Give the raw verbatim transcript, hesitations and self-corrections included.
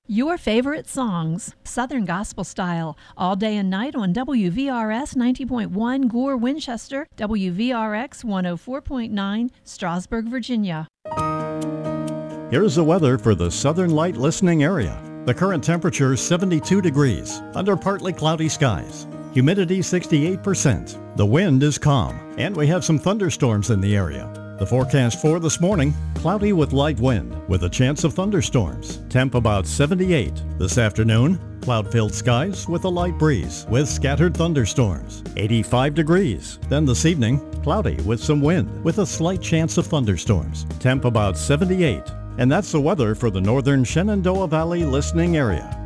Your favorite songs, Southern Gospel Style, all day and night on W V R S ninety point one Gore, Winchester, W V R X one oh four point nine, Strasburg, Virginia. Here's the weather for the Southern Light listening area. The current temperature is seventy-two degrees, under partly cloudy skies. Humidity sixty-eight percent. The wind is calm, and we have some thunderstorms in the area. The forecast for this morning, cloudy with light wind, with a chance of thunderstorms. Temp about seventy-eight. This afternoon, cloud-filled skies with a light breeze, with scattered thunderstorms. eighty-five degrees. Then this evening, cloudy with some wind, with a slight chance of thunderstorms. Temp about seventy-eight. And that's the weather for the northern Shenandoah Valley listening area.